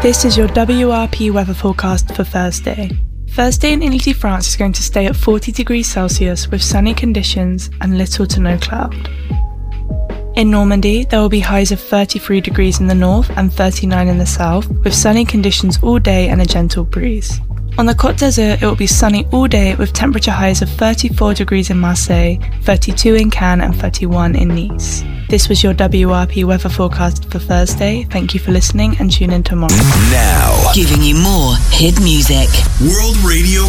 This is your WRP weather forecast for Thursday. Thursday in Ile-de-France is going to stay at 40 degrees Celsius with sunny conditions and little to no cloud. In Normandy, there will be highs of 33 degrees in the north and 39 in the south, with sunny conditions all day and a gentle breeze. On the Côte d'Azur, it will be sunny all day with temperature highs of 34 degrees in Marseille, 32 in Cannes and 31 in Nice. This was your WRP weather forecast for Thursday. Thank you for listening and tune in tomorrow. Now, giving you more hit music. World Radio